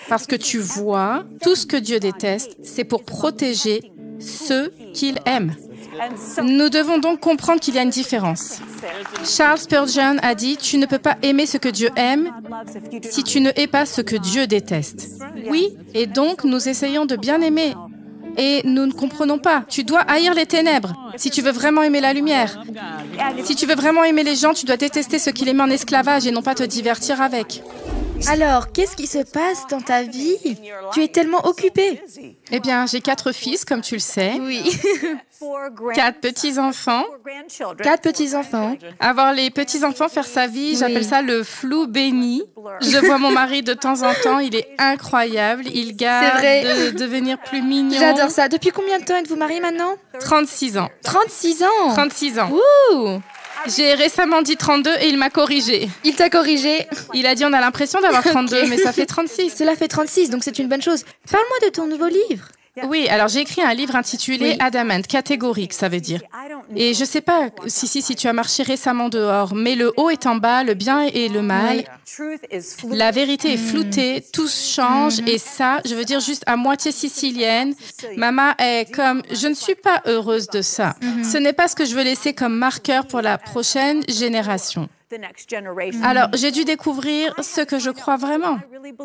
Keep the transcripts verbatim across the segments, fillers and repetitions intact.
Parce que tu vois, tout ce que Dieu déteste, c'est pour protéger ceux qu'il aime. Nous devons donc comprendre qu'il y a une différence. Charles Spurgeon a dit « Tu ne peux pas aimer ce que Dieu aime si tu ne hais pas ce que Dieu déteste. » Oui, et donc nous essayons de bien aimer. Et nous ne comprenons pas. Tu dois haïr les ténèbres si tu veux vraiment aimer la lumière. Si tu veux vraiment aimer les gens, tu dois détester ceux qui les mettent en esclavage et non pas te divertir avec. Alors, qu'est-ce qui se passe dans ta vie? Tu es tellement occupée. Eh bien, j'ai quatre fils, comme tu le sais. Oui. Quatre petits-enfants. Quatre petits-enfants. Avoir les petits-enfants faire sa vie, Oui. j'appelle ça le flou béni. Je vois mon mari de temps en temps, il est incroyable. Il garde vrai. de devenir plus mignon. J'adore ça. Depuis combien de temps êtes-vous mariés maintenant? trente-six ans. trente-six ans. trente-six ans. Ouh. J'ai récemment dit trente-deux et il m'a corrigé. Il t'a corrigé. Il a dit on a l'impression d'avoir trente-deux, Ok. mais ça fait trente-six. Cela fait trente-six, donc c'est une bonne chose. Parle-moi de ton nouveau livre. Oui, alors j'ai écrit un livre intitulé Oui. Adamant, catégorique, ça veut dire. Et je sais pas si, si, si tu as marché récemment dehors, mais le haut est en bas, le bien et le mal. La vérité est floutée, tout change, et ça, je veux dire juste à moitié sicilienne, maman est comme, je ne suis pas heureuse de ça. Ce n'est pas ce que je veux laisser comme marqueur pour la prochaine génération. Alors, j'ai dû découvrir ce que je crois vraiment.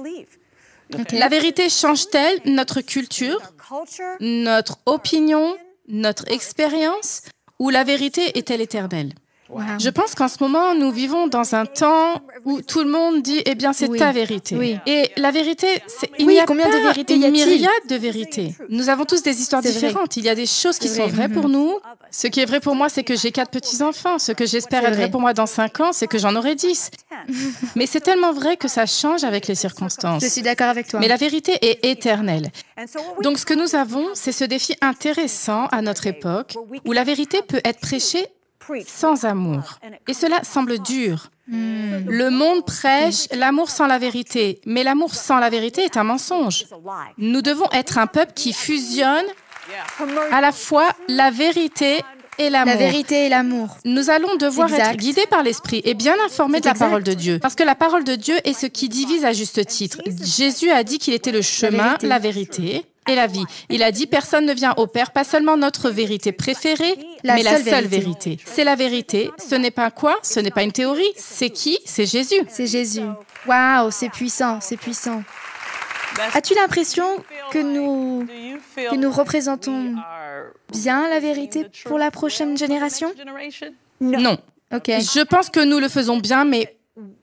Ok. La vérité change-t-elle notre culture, notre opinion, notre expérience, ou la vérité est-elle éternelle? Wow. Je pense qu'en ce moment, nous vivons dans un temps où tout le monde dit « Eh bien, c'est Oui. ta vérité Oui. ». Et la vérité, c'est, il Oui, n'y a combien pas de vérités une y a-t-il? myriade de vérités. Nous avons tous des histoires C'est vrai. différentes. Il y a des choses qui C'est sont vrai. vraies pour nous. Ce qui est vrai pour moi, c'est que j'ai quatre petits-enfants. Ce que j'espère C'est être vrai vrai. pour moi dans cinq ans, c'est que j'en aurai dix. Mais c'est tellement vrai que ça change avec les circonstances. Je suis d'accord avec toi. Mais la vérité est éternelle. Donc ce que nous avons, c'est ce défi intéressant à notre époque, où la vérité peut être prêchée sans amour. Et cela semble dur. Hmm. Le monde prêche l'amour sans la vérité, mais l'amour sans la vérité est un mensonge. Nous devons être un peuple qui fusionne à la fois la vérité et l'amour. La vérité et l'amour. Nous allons devoir Exact. être guidés par l'esprit et bien informés C'est de la exact. parole de Dieu. Parce que la parole de Dieu est ce qui divise à juste titre. Jésus a dit qu'il était le chemin, vérité. la vérité et la vie. Il a dit personne ne vient au Père, pas seulement notre vérité préférée, La mais la seule seule vérité. vérité. C'est la vérité. Ce n'est pas quoi? Ce n'est pas une théorie. C'est qui? C'est Jésus. C'est Jésus. Waouh, c'est puissant, c'est puissant. As-tu l'impression que nous, que nous représentons bien la vérité pour la prochaine génération? Non. Ok, Je pense que nous le faisons bien, mais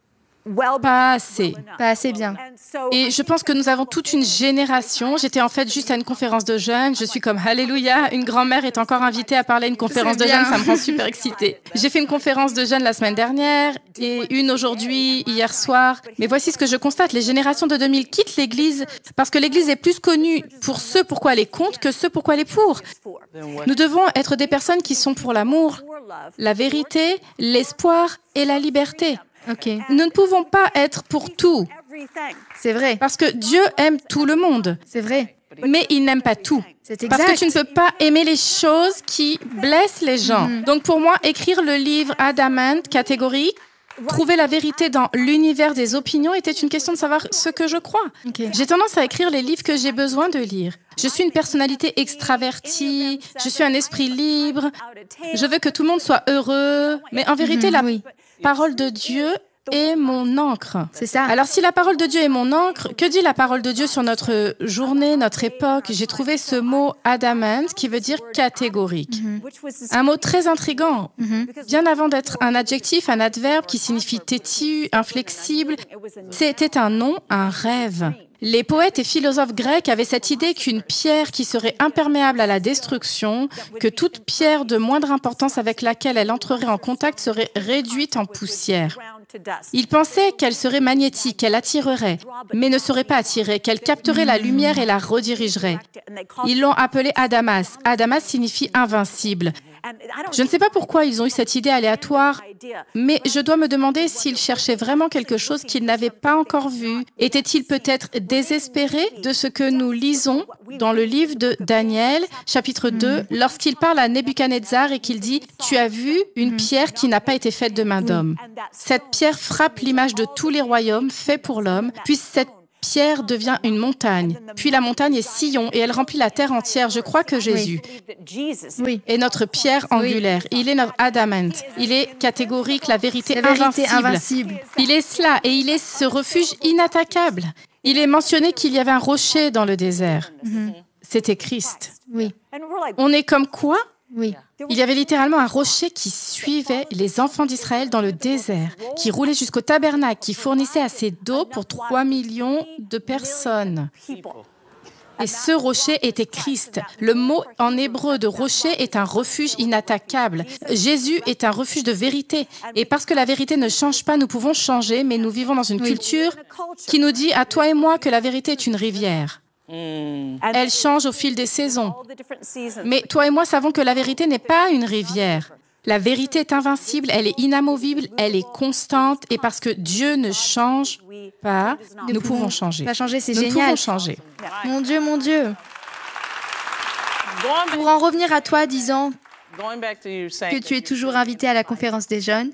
pas assez. pas assez bien. Et je pense que nous avons toute une génération. J'étais en fait juste à une conférence de jeunes. Je suis comme Alléluia. Une grand-mère est encore invitée à parler à une conférence C'est de jeunes. bien. Ça me rend super excitée. J'ai fait une conférence de jeunes la semaine dernière et une aujourd'hui, hier soir. Mais voici ce que je constate. Les générations de deux mille quittent l'Église parce que l'Église est plus connue pour ce pourquoi elle est contre que ce pourquoi elle est pour. Nous devons être des personnes qui sont pour l'amour, la vérité, l'espoir et la liberté. Ok, Nous ne pouvons pas être pour tout. c'est vrai, Parce que Dieu aime tout le monde, c'est vrai. mais il n'aime pas tout. C'est exact. Parce que tu ne peux pas aimer les choses qui blessent les gens. Donc pour moi, écrire le livre Adamant, catégorie, trouver la vérité dans l'univers des opinions était une question de savoir ce que je crois. Ok. J'ai tendance à écrire les livres que j'ai besoin de lire. Je suis une personnalité extravertie, je suis un esprit libre, je veux que tout le monde soit heureux, mais en vérité, Mhm, la oui. parole de Dieu est mon encre. C'est ça. Alors, si la parole de Dieu est mon encre, que dit la parole de Dieu sur notre journée, notre époque? J'ai trouvé ce mot adamant qui veut dire catégorique. Un mot très intriguant. Bien avant d'être un adjectif, un adverbe qui signifie têtu, inflexible, c'était un nom, un rêve. Les poètes et philosophes grecs avaient cette idée qu'une pierre qui serait imperméable à la destruction, que toute pierre de moindre importance avec laquelle elle entrerait en contact serait réduite en poussière. Ils pensaient qu'elle serait magnétique, qu'elle attirerait, mais ne serait pas attirée, qu'elle capterait la lumière et la redirigerait. Ils l'ont appelée Adamas. Adamas signifie invincible. Je ne sais pas pourquoi ils ont eu cette idée aléatoire, mais je dois me demander s'ils cherchaient vraiment quelque chose qu'ils n'avaient pas encore vu. Étaient-ils peut-être désespérés de ce que nous lisons dans le livre de Daniel, chapitre deux, lorsqu'il parle à Nebuchadnezzar et qu'il dit « Tu as vu une pierre qui n'a pas été faite de main d'homme. Cette pierre frappe l'image de tous les royaumes faits pour l'homme, puisse cette Pierre devient une montagne, puis la montagne est sillon et elle remplit la terre entière. Je crois que Jésus oui. est notre pierre angulaire. Il est notre adamant. Il est catégorique, la vérité, la vérité invincible. invincible. Il est cela et il est ce refuge inattaquable. Il est mentionné qu'il y avait un rocher dans le désert. Mm-hmm. C'était Christ. Oui. On est comme quoi? Oui. Il y avait littéralement un rocher qui suivait les enfants d'Israël dans le désert, qui roulait jusqu'au tabernacle, qui fournissait assez d'eau pour trois millions de personnes. Et ce rocher était Christ. Le mot en hébreu de rocher est un refuge inattaquable. Jésus est un refuge de vérité. Et parce que la vérité ne change pas, nous pouvons changer, mais nous vivons dans une Oui. culture qui nous dit à toi et moi que la vérité est une rivière. Elle change au fil des saisons. Mais toi et moi savons que la vérité n'est pas une rivière. La vérité est invincible, elle est inamovible, elle est constante. Et parce que Dieu ne change pas, nous, nous pouvons changer. Pas changer, c'est nous génial. pouvons changer. Mon Dieu, mon Dieu. Pour en revenir à toi, disant que tu es toujours invité à la conférence des jeunes,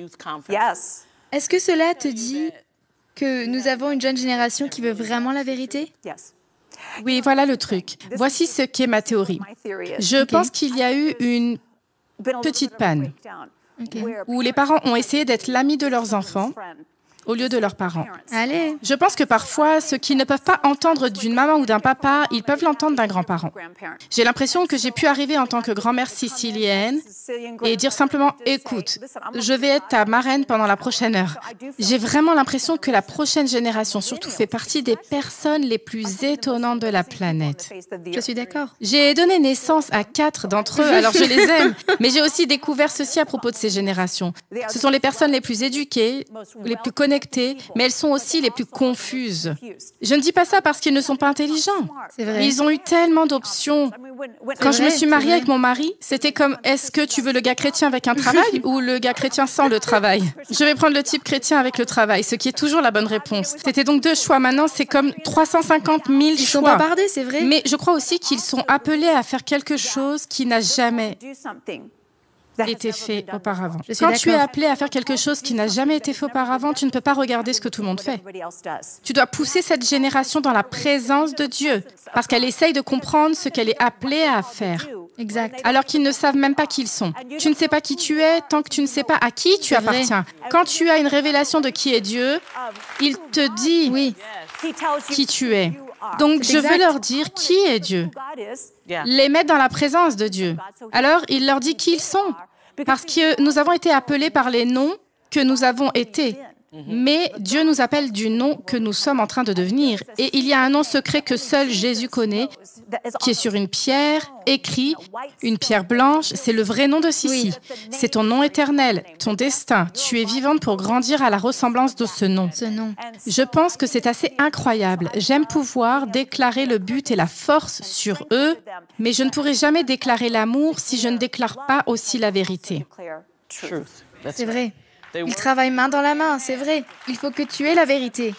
est-ce que cela te dit que nous avons une jeune génération qui veut vraiment la vérité? Oui, voilà le truc. Voici ce qu'est ma théorie. Je Okay. pense qu'il y a eu une petite panne Okay. où les parents ont essayé d'être l'ami de leurs enfants au lieu de leurs parents. Allez. Je pense que parfois, ce qu'ils ne peuvent pas entendre d'une maman ou d'un papa, ils peuvent l'entendre d'un grand-parent. J'ai l'impression que j'ai pu arriver en tant que grand-mère sicilienne et dire simplement « Écoute, je vais être ta marraine pendant la prochaine heure ». J'ai vraiment l'impression que la prochaine génération surtout fait partie des personnes les plus étonnantes de la planète. Je suis d'accord. J'ai donné naissance à quatre d'entre eux, alors je les aime, mais j'ai aussi découvert ceci à propos de ces générations. Ce sont les personnes les plus éduquées, les plus connectées, mais elles sont aussi les plus confuses. Je ne dis pas ça parce qu'ils ne sont pas intelligents. C'est vrai. Mais ils ont eu tellement d'options. Quand je vrai, me suis c'est mariée vrai. avec mon mari, c'était comme « Est-ce que tu veux le gars chrétien avec un travail ou le gars chrétien sans le travail ?» Je vais prendre le type chrétien avec le travail, ce qui est toujours la bonne réponse. C'était donc deux choix. Maintenant, c'est comme trois cent cinquante mille Ils sont choix. bombardés, c'est vrai. Mais je crois aussi qu'ils sont appelés à faire quelque chose qui n'a jamais été fait auparavant. Je suis Quand tu es d'accord. appelé à faire quelque chose qui n'a jamais été fait auparavant, tu ne peux pas regarder ce que tout le monde fait. Tu dois pousser cette génération dans la présence de Dieu, parce qu'elle essaye de comprendre ce qu'elle est appelée à faire, Exact. alors qu'ils ne savent même pas qui ils sont. Tu ne sais pas qui tu es tant que tu ne sais pas à qui tu C'est vrai. appartiens. Quand tu as une révélation de qui est Dieu, il te dit Oui. qui tu es. Donc, C'est je veux exact. leur dire qui est Dieu, les mettre dans la présence de Dieu. Alors, il leur dit qui ils sont, parce que nous avons été appelés par les noms que nous avons été. Mais Dieu nous appelle du nom que nous sommes en train de devenir. Et il y a un nom secret que seul Jésus connaît, qui est sur une pierre, écrit, une pierre blanche. C'est le vrai nom de Sissi. C'est ton nom éternel, ton destin. Tu es vivante pour grandir à la ressemblance de ce nom. Ce nom. Je pense que c'est assez incroyable. J'aime pouvoir déclarer le but et la force sur eux, mais je ne pourrai jamais déclarer l'amour si je ne déclare pas aussi la vérité. C'est vrai. Ils travaillent main dans la main, c'est vrai. Il faut que tu aies la vérité.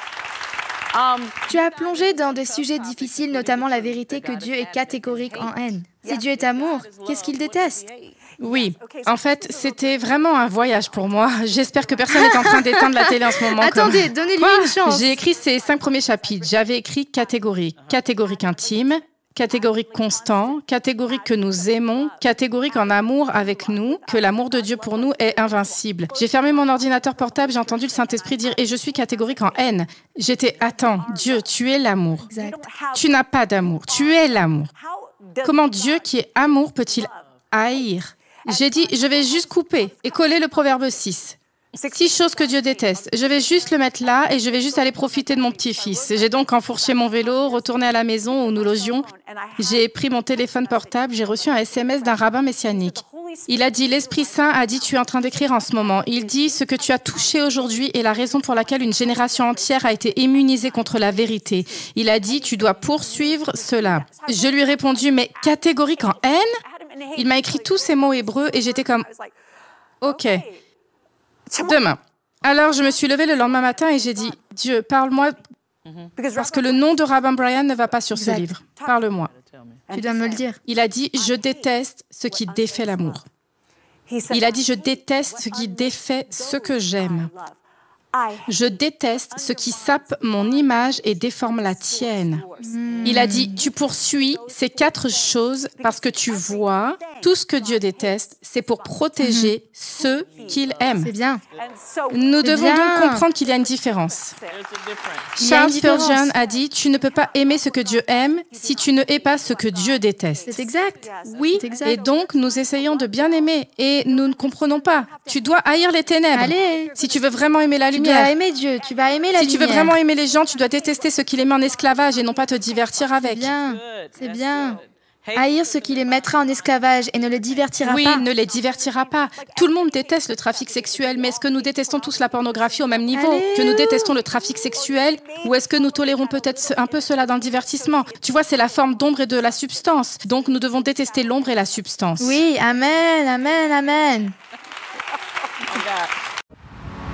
Tu as plongé dans des sujets difficiles, notamment la vérité que Dieu est catégorique en haine. Si Dieu est amour, qu'est-ce qu'il déteste? Oui, en fait, c'était vraiment un voyage pour moi. J'espère que personne n'est en train d'éteindre la télé en ce moment. Attendez, comme... donnez-lui Quoi? une chance. J'ai écrit ces cinq premiers chapitres. J'avais écrit catégorique, catégorique intime, catégorique constant, catégorique que nous aimons, catégorique en amour avec nous, que l'amour de Dieu pour nous est invincible. J'ai fermé mon ordinateur portable, j'ai entendu le Saint-Esprit dire « Et je suis catégorique en haine ». J'étais « Attends, Dieu, tu es l'amour. Exact. Tu n'as pas d'amour, tu es l'amour. Comment Dieu qui est amour peut-il haïr ?» J'ai dit « Je vais juste couper et coller le proverbe six. Six choses que Dieu déteste. Je vais juste le mettre là et je vais juste aller profiter de mon petit-fils. » J'ai donc enfourché mon vélo, retourné à la maison où nous logions. J'ai pris mon téléphone portable, j'ai reçu un S M S d'un rabbin messianique. Il a dit « L'Esprit Saint a dit tu es en train d'écrire en ce moment. Il dit ce que tu as touché aujourd'hui est la raison pour laquelle une génération entière a été immunisée contre la vérité. Il a dit tu dois poursuivre cela. » Je lui ai répondu « Mais catégorique en haine ?» Il m'a écrit tous ces mots hébreux et j'étais comme « Ok. » Demain. Alors, je me suis levée le lendemain matin et j'ai dit, Dieu, parle-moi, parce que le nom de Rabbin Brian ne va pas sur ce Exact. livre. Parle-moi. Tu dois me le dire. Il a dit, je déteste ce qui défait l'amour. Il a dit, je déteste ce qui défait ce que j'aime. Je déteste ce qui sape mon image et déforme la tienne. Mm. Il a dit, tu poursuis ces quatre choses parce que tu vois, tout ce que Dieu déteste, c'est pour protéger mm. ceux qu'il aime. C'est bien. Nous devons bien. donc comprendre qu'il y a une différence. Charles Spurgeon a dit, tu ne peux pas aimer ce que Dieu aime si tu ne hais pas ce que Dieu déteste. C'est exact. Oui, exact. Et donc nous essayons de bien aimer et nous ne comprenons pas. Tu dois haïr les ténèbres. Allez. Si tu veux vraiment aimer la lumière. Tu dois aimer Dieu, tu vas aimer la si lumière. Si tu veux vraiment aimer les gens, tu dois détester ce qui les met en esclavage et non pas te divertir avec. C'est bien, c'est bien. Haïr ce qui les mettra en esclavage et ne les divertira oui, pas. Oui, ne les divertira pas. Tout le monde déteste le trafic sexuel, mais est-ce que nous détestons tous la pornographie au même niveau? Allez. Que nous détestons le trafic sexuel? Ou est-ce que nous tolérons peut-être un peu cela dans le divertissement? Tu vois, c'est la forme d'ombre et de la substance. Donc nous devons détester l'ombre et la substance. Oui, amen, amen, amen.